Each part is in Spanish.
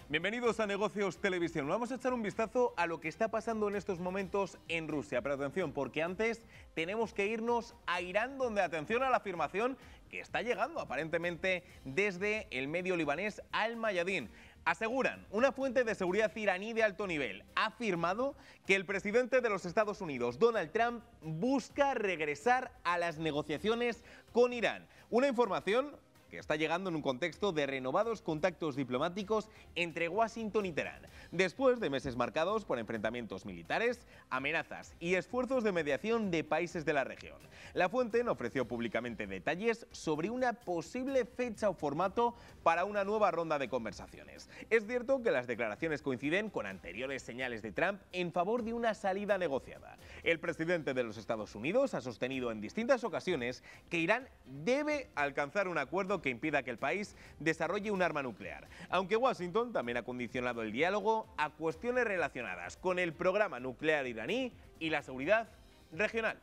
Bienvenidos a Negocios Televisión. Vamos a echar un vistazo a lo que está pasando en estos momentos en Rusia. Pero atención, porque antes tenemos que irnos a Irán, donde atención a la afirmación que está llegando aparentemente desde el medio libanés Al Mayadin. Aseguran, una fuente de seguridad iraní de alto nivel ha afirmado que el presidente de los Estados Unidos, Donald Trump, busca regresar a las negociaciones con Irán. Una información que está llegando en un contexto de renovados contactos diplomáticos entre Washington y Teherán, después de meses marcados por enfrentamientos militares, amenazas y esfuerzos de mediación de países de la región. La fuente no ofreció públicamente detalles sobre una posible fecha o formato para una nueva ronda de conversaciones. Es cierto que las declaraciones coinciden con anteriores señales de Trump en favor de una salida negociada. El presidente de los Estados Unidos ha sostenido en distintas ocasiones que Irán debe alcanzar un acuerdo que impida que el país desarrolle un arma nuclear, aunque Washington también ha condicionado el diálogo a cuestiones relacionadas con el programa nuclear iraní y la seguridad regional.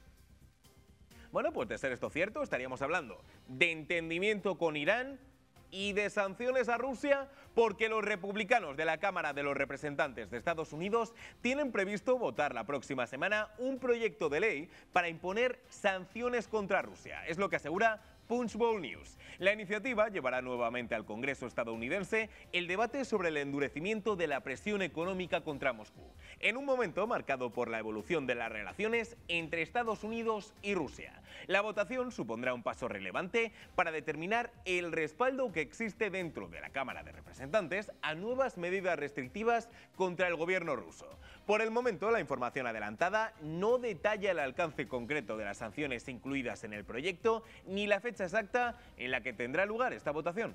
Bueno, pues de ser esto cierto, estaríamos hablando de entendimiento con Irán y de sanciones a Rusia, porque los republicanos de la Cámara de los Representantes de Estados Unidos tienen previsto votar la próxima semana un proyecto de ley para imponer sanciones contra Rusia. Es lo que asegura Punchbowl News. La iniciativa llevará nuevamente al Congreso estadounidense el debate sobre el endurecimiento de la presión económica contra Moscú, en un momento marcado por la evolución de las relaciones entre Estados Unidos y Rusia. La votación supondrá un paso relevante para determinar el respaldo que existe dentro de la Cámara de Representantes a nuevas medidas restrictivas contra el gobierno ruso. Por el momento, la información adelantada no detalla el alcance concreto de las sanciones incluidas en el proyecto ni la fecha exacta en la que tendrá lugar esta votación.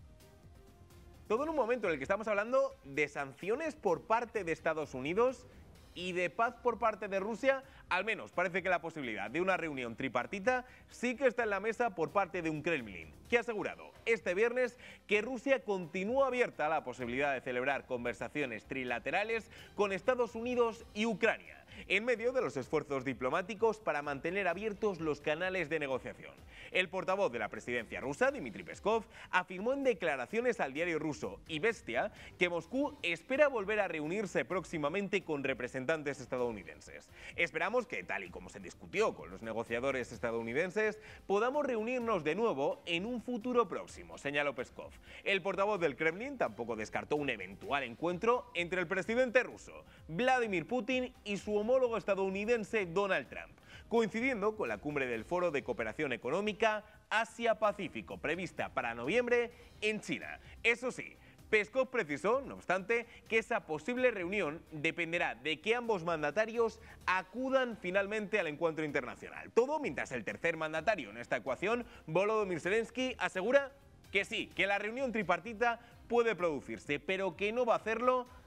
Todo en un momento en el que estamos hablando de sanciones por parte de Estados Unidos y de paz por parte de Rusia. Al menos parece que la posibilidad de una reunión tripartita sí que está en la mesa por parte de un Kremlin, que ha asegurado este viernes que Rusia continúa abierta a la posibilidad de celebrar conversaciones trilaterales con Estados Unidos y Ucrania, en medio de los esfuerzos diplomáticos para mantener abiertos los canales de negociación. El portavoz de la presidencia rusa, Dmitry Peskov, afirmó en declaraciones al diario ruso Izvestia que Moscú espera volver a reunirse próximamente con representantes estadounidenses. Esperamos que, tal y como se discutió con los negociadores estadounidenses, podamos reunirnos de nuevo en un futuro próximo, señaló Peskov. El portavoz del Kremlin tampoco descartó un eventual encuentro entre el presidente ruso, Vladimir Putin, y su homólogo estadounidense Donald Trump, coincidiendo con la cumbre del Foro de Cooperación Económica Asia-Pacífico prevista para noviembre en China. Eso sí, Peskov precisó, no obstante, que esa posible reunión dependerá de que ambos mandatarios acudan finalmente al encuentro internacional. Todo mientras el tercer mandatario en esta ecuación, Volodymyr Zelensky, asegura que sí, que la reunión tripartita puede producirse, pero que no va a hacerlo